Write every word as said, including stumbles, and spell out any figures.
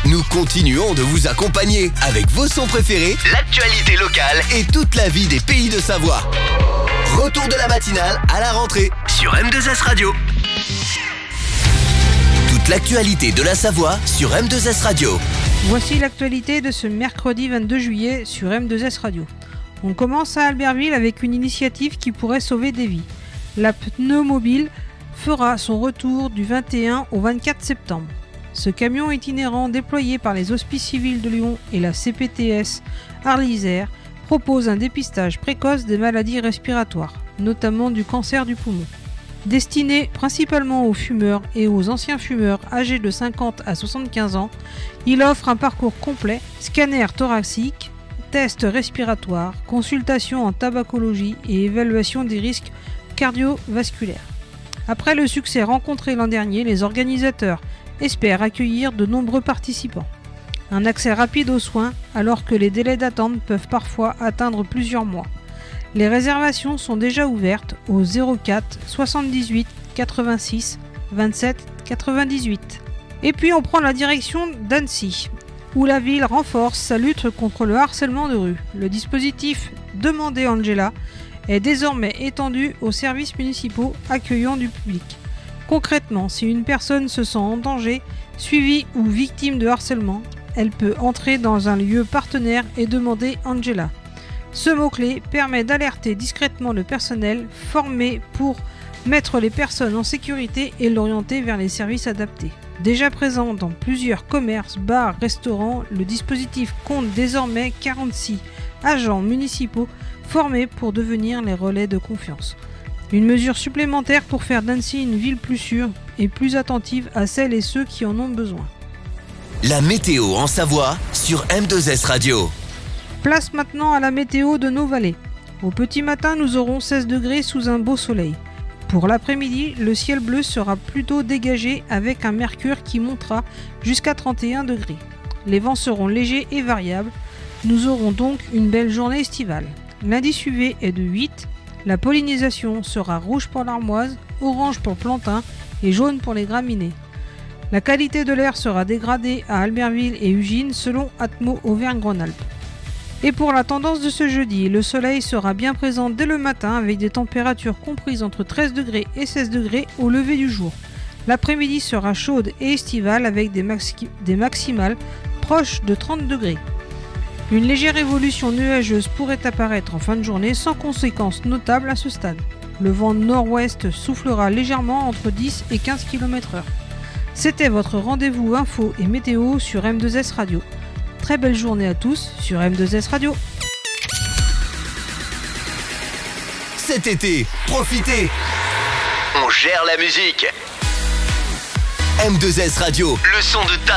nous continuons de vous accompagner avec vos sons préférés, l'actualité locale et toute la vie des pays de Savoie. Retour de la matinale à la rentrée sur M deux S Radio. Toute l'actualité de la Savoie sur M deux S Radio. Voici l'actualité de ce mercredi vingt-deux juillet sur M deux S Radio. On commence à Albertville avec une initiative qui pourrait sauver des vies. La pneumobile fera son retour du vingt et un au vingt-quatre septembre. Ce camion itinérant déployé par les Hospices Civils de Lyon et la C P T S Arles-Isère propose un dépistage précoce des maladies respiratoires, notamment du cancer du poumon. Destiné principalement aux fumeurs et aux anciens fumeurs âgés de cinquante à soixante-quinze ans, il offre un parcours complet, scanner thoracique, tests respiratoires, consultation en tabacologie et évaluation des risques cardiovasculaires. Après le succès rencontré l'an dernier, les organisateurs espèrent accueillir de nombreux participants. Un accès rapide aux soins alors que les délais d'attente peuvent parfois atteindre plusieurs mois. Les réservations sont déjà ouvertes au zéro quatre soixante-dix-huit quatre-vingt-six vingt-sept quatre-vingt-dix-huit. Et puis on prend la direction d'Annecy, où la ville renforce sa lutte contre le harcèlement de rue. Le dispositif Demandez Angela est désormais étendu aux services municipaux accueillant du public. Concrètement, si une personne se sent en danger, suivie ou victime de harcèlement, elle peut entrer dans un lieu partenaire et demander Angela. Ce mot-clé permet d'alerter discrètement le personnel formé pour mettre les personnes en sécurité et l'orienter vers les services adaptés. Déjà présent dans plusieurs commerces, bars, restaurants, le dispositif compte désormais quarante-six agents municipaux formés pour devenir les relais de confiance. Une mesure supplémentaire pour faire d'Annecy une ville plus sûre et plus attentive à celles et ceux qui en ont besoin. La météo en Savoie sur M deux S Radio. Place maintenant à la météo de nos vallées. Au petit matin, nous aurons seize degrés sous un beau soleil. Pour l'après-midi, le ciel bleu sera plutôt dégagé avec un mercure qui montera jusqu'à trente et un degrés. Les vents seront légers et variables. Nous aurons donc une belle journée estivale. L'indice U V est de huit. La pollinisation sera rouge pour l'armoise, orange pour plantain et jaune pour les graminées. La qualité de l'air sera dégradée à Albertville et Ugine selon Atmo Auvergne-Rhône-Alpes. Et pour la tendance de ce jeudi, le soleil sera bien présent dès le matin avec des températures comprises entre treize degrés et seize degrés au lever du jour. L'après-midi sera chaude et estivale avec des, maxi- des maximales proches de trente degrés. Une légère évolution nuageuse pourrait apparaître en fin de journée sans conséquences notables à ce stade. Le vent nord-ouest soufflera légèrement entre dix et quinze kilomètres heure. C'était votre rendez-vous info et météo sur M deux S Radio. Très belle journée à tous sur M deux S Radio. Cet été, profitez. On gère la musique. M deux S Radio, le son de ta